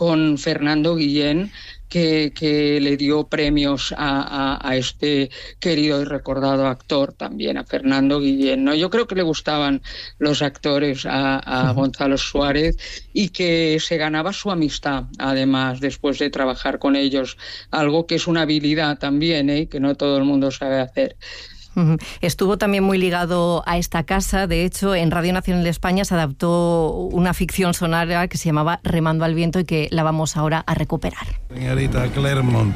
con Fernando Guillén, que le dio premios a este querido y recordado actor también, a Fernando Guillén, ¿no? Yo creo que le gustaban los actores a Gonzalo Suárez y que se ganaba su amistad, además, después de trabajar con ellos, algo que es una habilidad también, que no todo el mundo sabe hacer. Estuvo también muy ligado a esta casa. De hecho, en Radio Nacional de España se adaptó una ficción sonora que se llamaba Remando al viento y que la vamos ahora a recuperar. Señorita Clermont.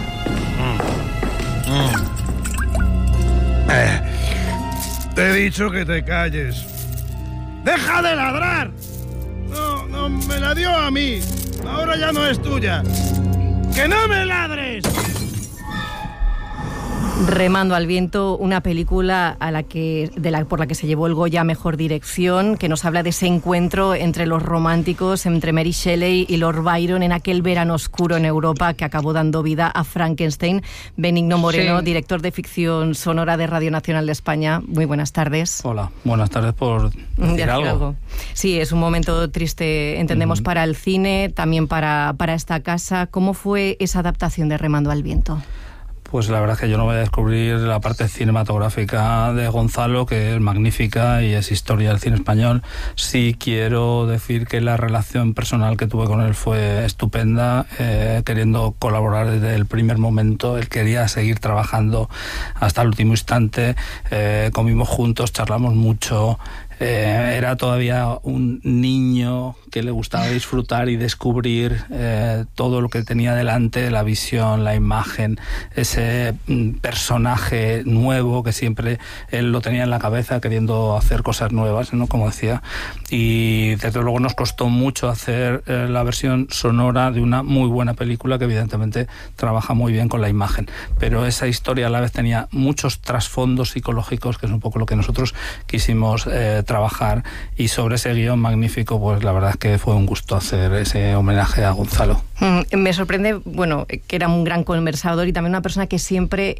Te he dicho que te calles. ¡Deja de ladrar! No, me la dio a mí. Ahora ya no es tuya. ¡Que no me ladres! Remando al viento, una película por la que se llevó el Goya a Mejor Dirección, que nos habla de ese encuentro entre los románticos, entre Mary Shelley y Lord Byron en aquel verano oscuro en Europa que acabó dando vida a Frankenstein. Benigno Moreno, director de ficción sonora de Radio Nacional de España. Muy buenas tardes. Hola, buenas tardes por decir algo. Sí, es un momento triste, entendemos, para el cine, también para esta casa. ¿Cómo fue esa adaptación de Remando al viento? Pues la verdad es que yo no voy a descubrir la parte cinematográfica de Gonzalo, que es magnífica y es historia del cine español. Sí quiero decir que la relación personal que tuve con él fue estupenda, queriendo colaborar desde el primer momento. Él quería seguir trabajando hasta el último instante. Comimos juntos, charlamos mucho. Era todavía un niño que le gustaba disfrutar y descubrir todo lo que tenía delante, la visión, la imagen, ese personaje nuevo que siempre él lo tenía en la cabeza, queriendo hacer cosas nuevas, ¿no? Como decía. Y desde luego nos costó mucho hacer la versión sonora de una muy buena película que evidentemente trabaja muy bien con la imagen. Pero esa historia a la vez tenía muchos trasfondos psicológicos, que es un poco lo que nosotros quisimos trabajar, y sobre ese guión magnífico, pues la verdad es que fue un gusto hacer ese homenaje a Gonzalo. Me sorprende, que era un gran conversador y también una persona que siempre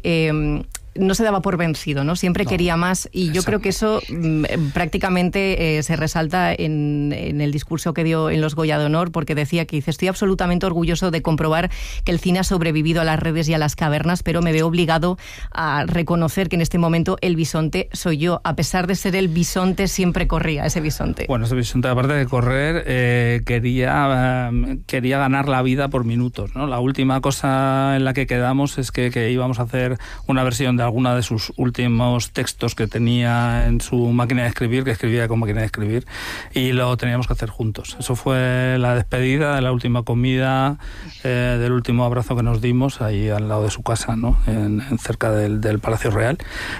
no se daba por vencido, ¿no? Siempre quería más, y yo creo que eso prácticamente se resalta en el discurso que dio en los Goya de Honor, porque decía que estoy absolutamente orgulloso de comprobar que el cine ha sobrevivido a las redes y a las cavernas, pero me veo obligado a reconocer que en este momento el bisonte soy yo. A pesar de ser el bisonte, siempre corría ese bisonte. Bueno, ese bisonte, aparte de correr, quería ganar la vida por minutos, ¿no? La última cosa en la que quedamos es que íbamos a hacer una versión de alguna de sus últimos textos que tenía en su máquina de escribir, que escribía con máquina de escribir, y lo teníamos que hacer juntos. Eso fue la despedida de la última comida, del último abrazo que nos dimos ahí al lado de su casa, ¿no? Cerca del Palacio Real.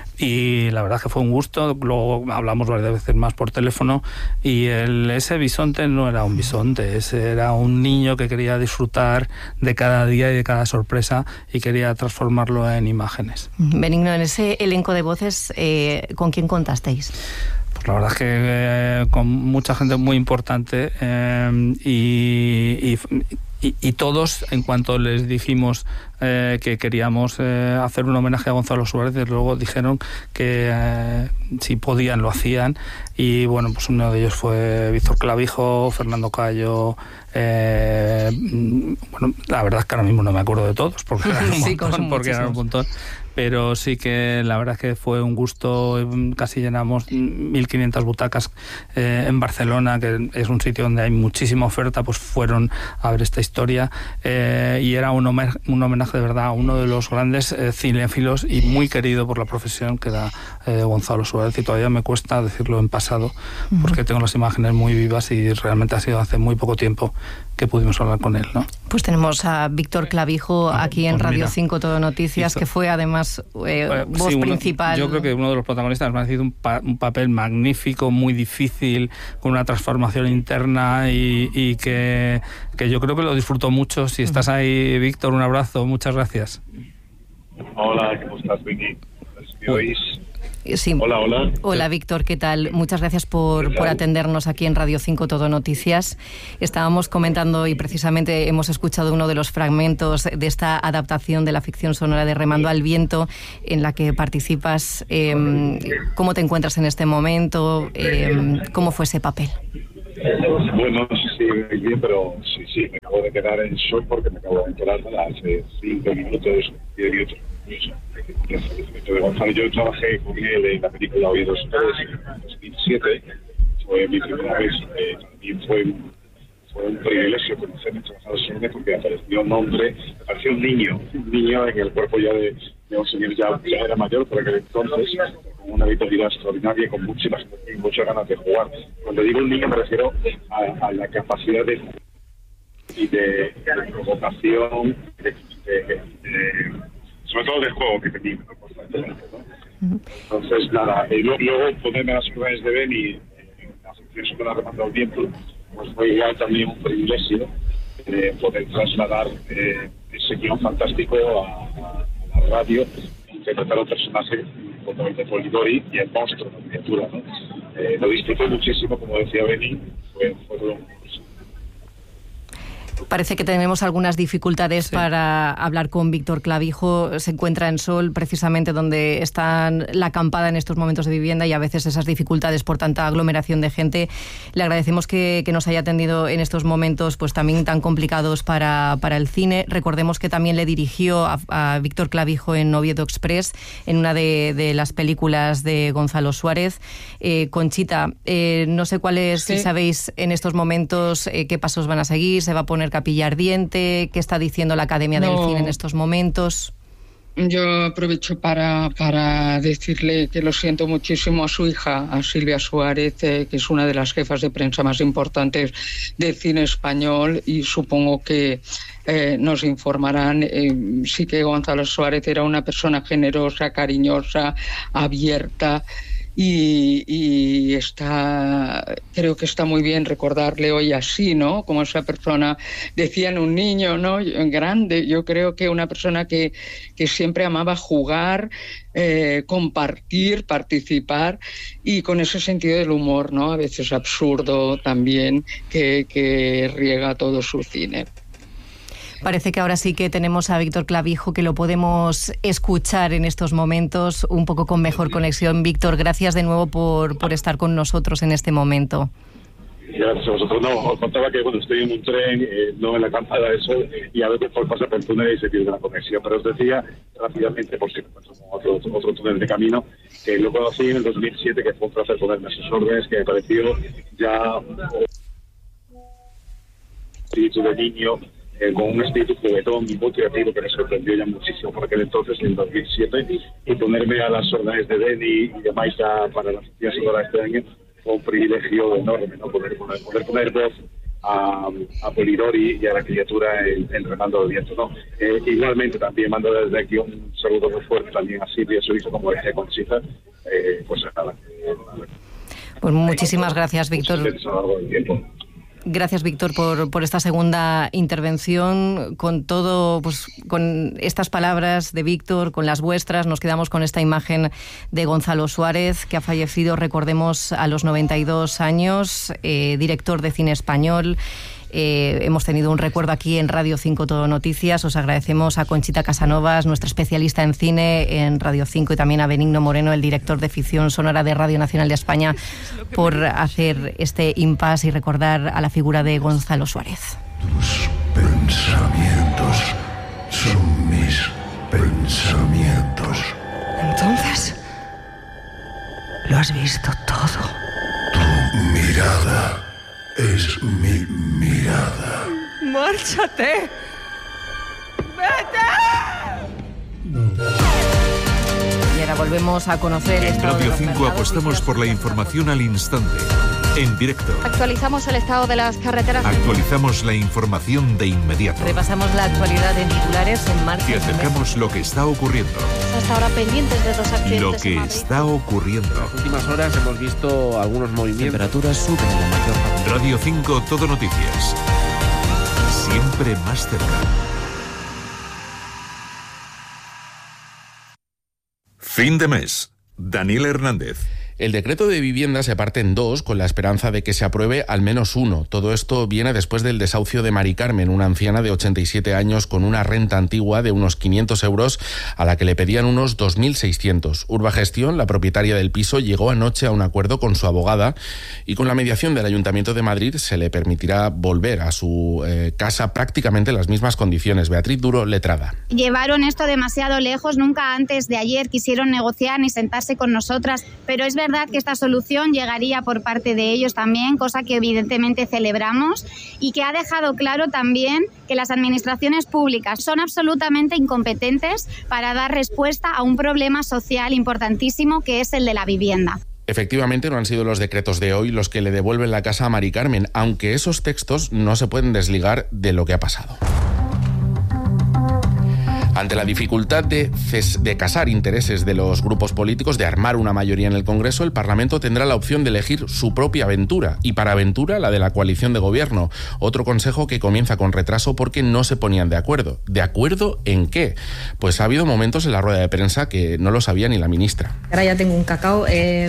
Y la verdad es que fue un gusto. Luego hablamos varias veces más por teléfono, y ese bisonte no era un bisonte, ese era un niño que quería disfrutar de cada día y de cada sorpresa y quería transformarlo en imágenes. Benigno, en ese elenco de voces, ¿con quién contasteis? Pues la verdad es que con mucha gente muy importante, y todos, en cuanto les dijimos que queríamos hacer un homenaje a Gonzalo Suárez, desde luego dijeron que si podían lo hacían. Y bueno, pues uno de ellos fue Víctor Clavijo, Fernando Cayo. Bueno, la verdad es que ahora mismo no me acuerdo de todos, porque eran un montón. Pero sí que la verdad es que fue un gusto. Casi llenamos 1.500 butacas en Barcelona, que es un sitio donde hay muchísima oferta, pues fueron a ver esta historia, y era un homenaje de verdad a uno de los grandes cinéfilos y muy querido por la profesión, que era Gonzalo Suárez, y todavía me cuesta decirlo en pasado, porque tengo las imágenes muy vivas y realmente ha sido hace muy poco tiempo que pudimos hablar con él, ¿no? Pues tenemos a Víctor Clavijo aquí en Radio 5 Todo Noticias, que fue además voz principal. Yo creo que uno de los protagonistas me ha sido un papel magnífico, muy difícil, con una transformación interna, y que yo creo que lo disfruto mucho. Si estás ahí, Víctor, un abrazo, muchas gracias. Hola, ¿cómo estás, Vicky? ¿Me oís? Sí. Hola. Hola, Víctor, ¿qué tal? Muchas gracias por atendernos aquí en Radio 5 Todo Noticias. Estábamos comentando, y precisamente hemos escuchado uno de los fragmentos de esta adaptación de la ficción sonora de Remando al viento, en la que participas. ¿Cómo te encuentras en este momento? ¿Cómo fue ese papel? Bueno, no sé si veis bien, pero sí, me acabo de quedar en shock porque me acabo de enterar hace 5 minutos, 10 minutos. De Gonzalo, yo trabajé con él en la película Oídos en 2007, fue mi primera vez, también fue un privilegio conocerme, trabajar sobre él porque apareció un hombre, apareció un niño en el cuerpo ya de un señor ya era mayor por aquel entonces, con una vitalidad extraordinaria, con muchas ganas de jugar. Cuando digo un niño me refiero a la capacidad de provocación, sobre todo del juego que tenía, ¿no? Entonces, nada, luego ponerme a las órdenes de Ben y la sección sobre la remanda del viento, pues fue igual también un privilegio poder trasladar ese guión fantástico a la radio, interpretar a un personaje totalmente Polidori y el monstruo, la criatura, ¿no? Lo disfruté muchísimo, como decía Beni, fue todo un... Parece que tenemos algunas dificultades para hablar con Víctor Clavijo. Se encuentra en Sol, precisamente donde está la acampada en estos momentos de vivienda, y a veces esas dificultades por tanta aglomeración de gente. Le agradecemos que nos haya atendido en estos momentos pues también tan complicados para el cine. Recordemos que también le dirigió a Víctor Clavijo en Oviedo Express, en una de las películas de Gonzalo Suárez. Conchita, no sé cuáles, si sabéis en estos momentos qué pasos van a seguir, se va a poner capilla ardiente, ¿qué está diciendo la Academia del Cine en estos momentos? Yo aprovecho para decirle que lo siento muchísimo a su hija, a Silvia Suárez, que es una de las jefas de prensa más importantes del cine español, y supongo que nos informarán. Sí que Gonzalo Suárez era una persona generosa, cariñosa, abierta, y creo que está muy bien recordarle hoy así, ¿no? Como esa persona, decían un niño, ¿no? Grande. Yo creo que una persona que siempre amaba jugar, compartir, participar, y con ese sentido del humor, ¿no? A veces absurdo también, que riega todo su cine. Parece que ahora sí que tenemos a Víctor Clavijo, que lo podemos escuchar en estos momentos un poco con mejor conexión. Víctor, gracias de nuevo por estar con nosotros en este momento. Gracias a vosotros. No, os contaba que estoy en un tren, no en la acampada de Sol, y a veces pasa por el túnel y se pierde la conexión. Pero os decía rápidamente, por si encuentro otro túnel de camino, que lo conocí en el 2007, que fue un placer ponerme a sus órdenes, que me pareció ya espíritu de niño, con un espíritu juguetón y muy creativo que me sorprendió ya muchísimo por aquel entonces, en el 2007, y ponerme a las órdenes de Beni y de Maika para la sección sonora este año fue un privilegio enorme, ¿no? Poder poner voz a Polidori y a la criatura en Remando del Viento, ¿no? Igualmente también mando desde aquí un saludo muy fuerte también a Silvia, su hijo, como decía Conchita, pues nada. Pues muchísimas gracias, Víctor. Gracias, Víctor, por esta segunda intervención. Con todo, pues con estas palabras de Víctor, con las vuestras, nos quedamos con esta imagen de Gonzalo Suárez, que ha fallecido, recordemos, a los 92 años, director de cine español. Hemos tenido un recuerdo aquí en Radio 5 Todo Noticias. Os agradecemos a Conchita Casanovas, nuestra especialista en cine en Radio 5, y también a Benigno Moreno, el director de ficción sonora de Radio Nacional de España, por hacer este impasse y recordar a la figura de Gonzalo Suárez. Tus pensamientos son mis pensamientos. Entonces, lo has visto todo. Tu mirada es mi mirada. ¡Márchate! ¡Vete! Y ahora volvemos a conocer... En Radio 5 apostamos por la información al instante, en directo. Actualizamos el estado de las carreteras. Actualizamos la información de inmediato. Repasamos la actualidad en titulares en marcha. Te acercamos lo que está ocurriendo. Hasta ahora pendientes de 2 accidentes. Lo que está ocurriendo. En las últimas horas hemos visto algunos movimientos. Temperaturas suben en la mayor parte. Radio 5 Todo Noticias. Siempre más cerca. Fin de mes. Daniel Hernández. El decreto de vivienda se parte en dos, con la esperanza de que se apruebe al menos uno. Todo esto viene después del desahucio de Mari Carmen, una anciana de 87 años con una renta antigua de unos 500 euros a la que le pedían unos 2.600. Urbagestión, la propietaria del piso, llegó anoche a un acuerdo con su abogada y con la mediación del Ayuntamiento de Madrid se le permitirá volver a su casa prácticamente en las mismas condiciones. Beatriz Duro, letrada. Llevaron esto demasiado lejos, nunca antes de ayer quisieron negociar ni sentarse con nosotras, pero es verdad que esta solución llegaría por parte de ellos también, cosa que evidentemente celebramos y que ha dejado claro también que las administraciones públicas son absolutamente incompetentes para dar respuesta a un problema social importantísimo que es el de la vivienda. Efectivamente, no han sido los decretos de hoy los que le devuelven la casa a Mari Carmen, aunque esos textos no se pueden desligar de lo que ha pasado. Ante la dificultad de casar intereses de los grupos políticos, de armar una mayoría en el Congreso, el Parlamento tendrá la opción de elegir su propia aventura, y para aventura la de la coalición de gobierno. Otro consejo que comienza con retraso porque no se ponían de acuerdo. ¿De acuerdo en qué? Pues ha habido momentos en la rueda de prensa que no lo sabía ni la ministra. Ahora ya tengo un cacao.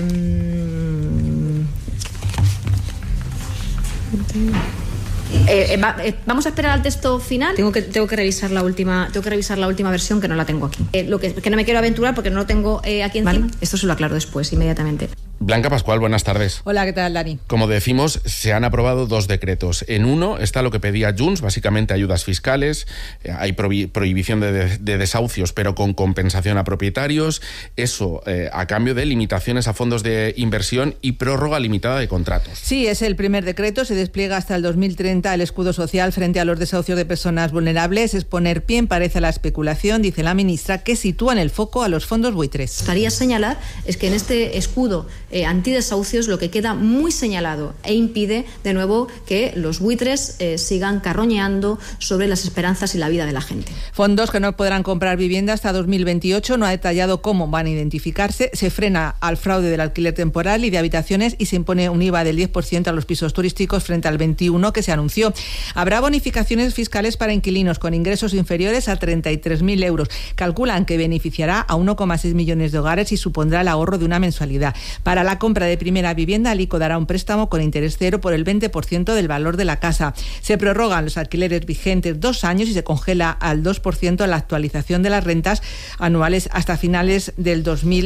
Vamos a esperar al texto final. Tengo que revisar la última versión, que no la tengo aquí. Que no me quiero aventurar porque no lo tengo aquí encima. Vale, esto se lo aclaro después, inmediatamente. Blanca Pascual, buenas tardes. Hola, ¿qué tal, Dani? Como decimos, se han aprobado dos decretos. En uno está lo que pedía Junts, básicamente ayudas fiscales, hay prohibición de desahucios, pero con compensación a propietarios, eso a cambio de limitaciones a fondos de inversión y prórroga limitada de contratos. Sí, es el primer decreto, se despliega hasta el 2030 el escudo social frente a los desahucios de personas vulnerables. Es poner pie en pared a la especulación, dice la ministra, que sitúa en el foco a los fondos buitres. Gustaría señalar es que en este escudo antidesahucios lo que queda muy señalado e impide de nuevo que los buitres sigan carroñeando sobre las esperanzas y la vida de la gente. Fondos que no podrán comprar vivienda hasta 2028, no ha detallado cómo van a identificarse. Se frena al fraude del alquiler temporal y de habitaciones y se impone un IVA del 10% a los pisos turísticos frente al 21% que se anunció. Habrá bonificaciones fiscales para inquilinos con ingresos inferiores a 33.000 euros. Calculan que beneficiará a 1,6 millones de hogares y supondrá el ahorro de una mensualidad. Para la compra de primera vivienda, el ICO dará un préstamo con interés cero por el 20% del valor de la casa. Se prorrogan los alquileres vigentes 2 años y se congela al 2% la actualización de las rentas anuales hasta finales del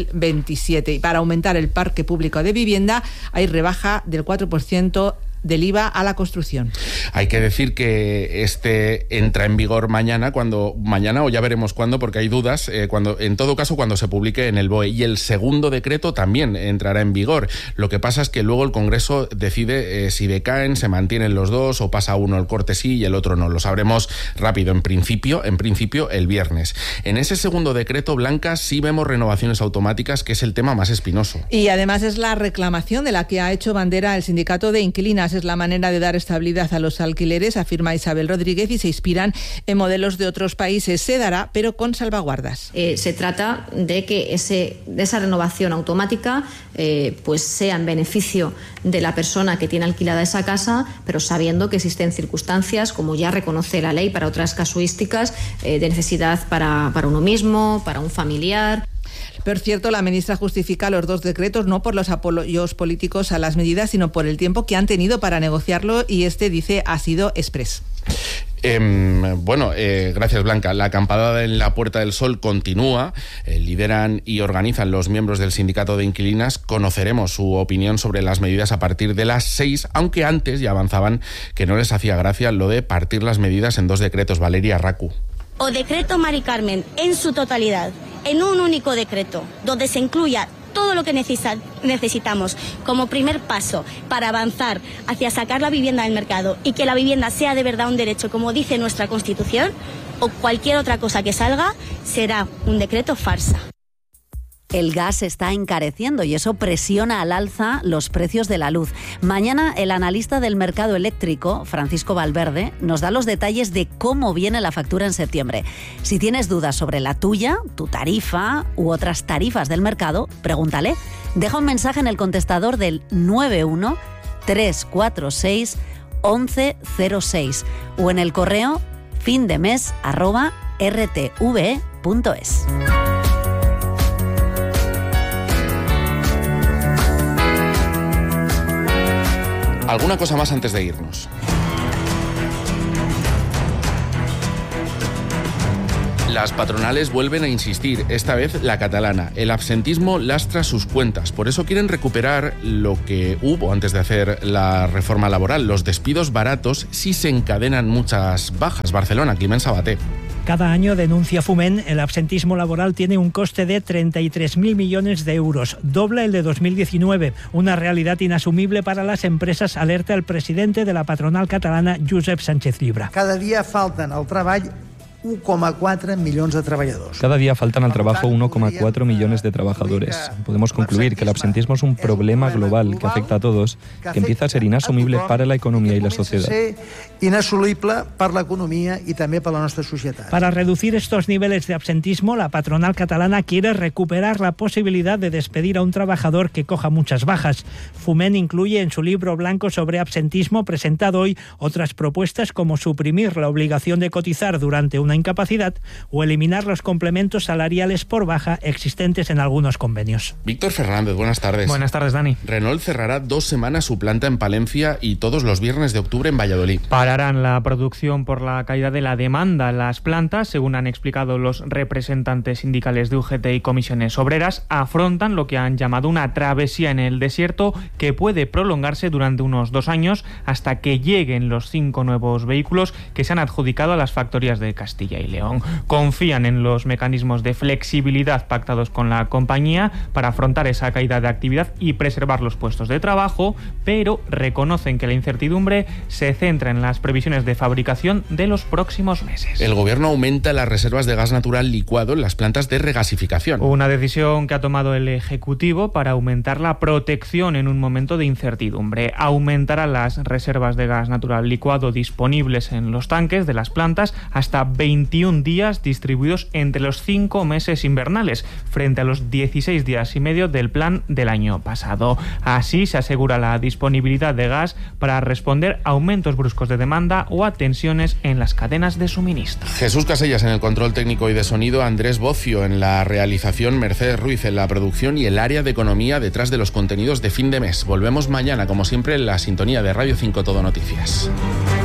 2027. Y para aumentar el parque público de vivienda hay rebaja del 4% del IVA a la construcción. Hay que decir que este entra en vigor mañana o ya veremos cuándo, porque hay dudas, en todo caso cuando se publique en el BOE, y el segundo decreto también entrará en vigor. Lo que pasa es que luego el Congreso decide si decaen, se mantienen los dos o pasa uno el corte sí y el otro no. Lo sabremos rápido, en principio el viernes. En ese segundo decreto, Blanca, sí vemos renovaciones automáticas, que es el tema más espinoso. Y además es la reclamación de la que ha hecho bandera el sindicato de inquilinas. Es la manera de dar estabilidad a los alquileres, afirma Isabel Rodríguez, y se inspiran en modelos de otros países. Se dará, pero con salvaguardas. Se trata de que esa renovación automática pues sea en beneficio de la persona que tiene alquilada esa casa, pero sabiendo que existen circunstancias, como ya reconoce la ley para otras casuísticas, de necesidad para uno mismo, para un familiar. Por cierto, la ministra justifica los dos decretos no por los apoyos políticos a las medidas, sino por el tiempo que han tenido para negociarlo, y dice, ha sido exprés. Gracias, Blanca. La acampada en la Puerta del Sol continúa. Lideran y organizan los miembros del sindicato de inquilinas. Conoceremos su opinión sobre las medidas a partir de las 6, aunque antes ya avanzaban que no les hacía gracia lo de partir las medidas en dos decretos. Valeria Racu. O decreto Mari Carmen en su totalidad, en un único decreto, donde se incluya todo lo que necesitamos como primer paso para avanzar hacia sacar la vivienda del mercado y que la vivienda sea de verdad un derecho, como dice nuestra Constitución, o cualquier otra cosa que salga, será un decreto farsa. El gas está encareciendo y eso presiona al alza los precios de la luz. Mañana el analista del mercado eléctrico, Francisco Valverde, nos da los detalles de cómo viene la factura en septiembre. Si tienes dudas sobre la tuya, tu tarifa u otras tarifas del mercado, pregúntale. Deja un mensaje en el contestador del 91 346 1106 o en el correo findemes@rtve.es. Alguna cosa más antes de irnos. Las patronales vuelven a insistir, esta vez la catalana. El absentismo lastra sus cuentas. Por eso quieren recuperar lo que hubo antes de hacer la reforma laboral, los despidos baratos si se encadenan muchas bajas. Barcelona, Climent Sabaté. Cada año, denuncia Foment, el absentismo laboral tiene un coste de 33.000 millones de euros, doble el de 2019, una realidad inasumible para las empresas, alerta el presidente de la patronal catalana, Josep Sánchez Llibre. Cada dia falten al treball 1,4 millones de trabajadores. Cada día faltan al trabajo 1,4 millones de trabajadores. Podemos concluir que el absentismo es un problema global que afecta a todos, que empieza a ser inasumible para la economía y la sociedad. Inasumible para la economía y también para la nuestra sociedad. Para reducir estos niveles de absentismo, la patronal catalana quiere recuperar la posibilidad de despedir a un trabajador que coja muchas bajas. Foment incluye en su libro blanco sobre absentismo presentado hoy otras propuestas como suprimir la obligación de cotizar durante una incapacidad o eliminar los complementos salariales por baja existentes en algunos convenios. Víctor Fernández, buenas tardes. Buenas tardes, Dani. Renault cerrará 2 semanas su planta en Palencia y todos los viernes de octubre en Valladolid. Pararán la producción por la caída de la demanda en las plantas, según han explicado los representantes sindicales de UGT y comisiones obreras. Afrontan lo que han llamado una travesía en el desierto que puede prolongarse durante unos 2 años hasta que lleguen los 5 nuevos vehículos que se han adjudicado a las factorías de Castilla y León. Confían en los mecanismos de flexibilidad pactados con la compañía para afrontar esa caída de actividad y preservar los puestos de trabajo, pero reconocen que la incertidumbre se centra en las previsiones de fabricación de los próximos meses. El gobierno aumenta las reservas de gas natural licuado en las plantas de regasificación. Una decisión que ha tomado el Ejecutivo para aumentar la protección en un momento de incertidumbre. Aumentará las reservas de gas natural licuado disponibles en los tanques de las plantas hasta 21 días distribuidos entre los 5 meses invernales, frente a los 16 días y medio del plan del año pasado. Así se asegura la disponibilidad de gas para responder a aumentos bruscos de demanda o a tensiones en las cadenas de suministro. Jesús Casellas en el control técnico y de sonido, Andrés Bocio en la realización, Mercedes Ruiz en la producción y el área de economía detrás de los contenidos de fin de mes. Volvemos mañana, como siempre, en la sintonía de Radio 5 Todo Noticias.